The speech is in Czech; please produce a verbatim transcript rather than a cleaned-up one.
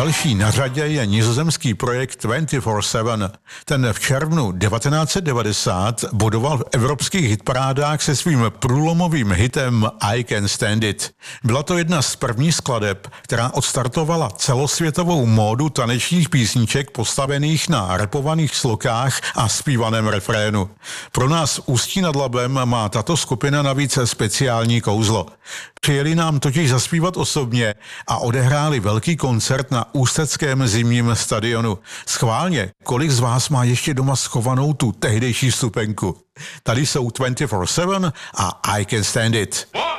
Další na řadě je nizozemský projekt dvacet čtyři sedm. Ten v červnu devatenáct set devadesát bodoval v evropských hitparádách se svým průlomovým hitem I Can Stand It. Byla to jedna z prvních skladeb, která odstartovala celosvětovou módu tanečních písniček postavených na rapovaných slokách a zpívaném refrénu. Pro nás v Ústí nad Labem má tato skupina navíc speciální kouzlo. Přijeli nám totiž zaspívat osobně a odehráli velký koncert na ústeckém zimním stadionu. Schválně, kolik z vás má ještě doma schovanou tu tehdejší vstupenku? Tady jsou dvacet čtyři sedm a I Can Stand It.